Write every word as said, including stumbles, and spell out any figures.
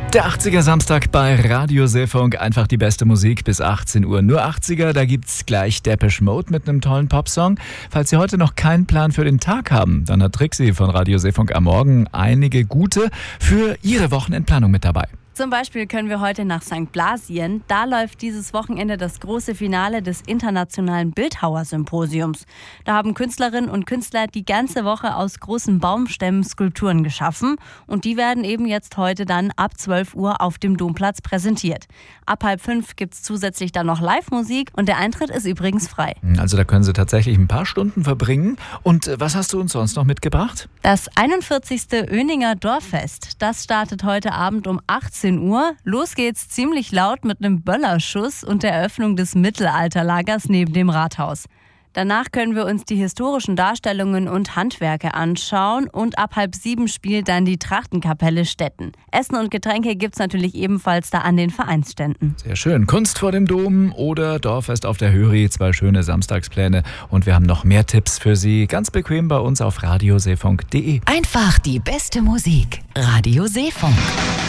Der achtziger Samstag bei Radio Seefunk, einfach die beste Musik bis achtzehn Uhr. Nur achtziger, da gibt's gleich Depeche Mode mit einem tollen Popsong. Falls Sie heute noch keinen Plan für den Tag haben, dann hat Trixie von Radio Seefunk am Morgen einige gute für Ihre Wochenendplanung mit dabei. Zum Beispiel können wir heute nach Sankt Blasien. Da läuft dieses Wochenende das große Finale des Internationalen Bildhauersymposiums. Da haben Künstlerinnen und Künstler die ganze Woche aus großen Baumstämmen Skulpturen geschaffen. Und die werden eben jetzt heute dann ab zwölf Uhr auf dem Domplatz präsentiert. Ab halb fünf gibt es zusätzlich dann noch Live-Musik und der Eintritt ist übrigens frei. Also da können Sie tatsächlich ein paar Stunden verbringen. Und was hast du uns sonst noch mitgebracht? Das einundvierzigste Öninger Dorffest, das startet heute Abend um achtzehn Uhr. Los geht's ziemlich laut mit einem Böllerschuss und der Eröffnung des Mittelalterlagers neben dem Rathaus. Danach können wir uns die historischen Darstellungen und Handwerke anschauen und ab halb sieben spielt dann die Trachtenkapelle Stetten. Essen und Getränke gibt's natürlich ebenfalls da an den Vereinsständen. Sehr schön. Kunst vor dem Dom oder Dorffest auf der Höri. Zwei schöne Samstagspläne. Und wir haben noch mehr Tipps für Sie. Ganz bequem bei uns auf radioseefunk punkt de. Einfach die beste Musik. Radio Seefunk.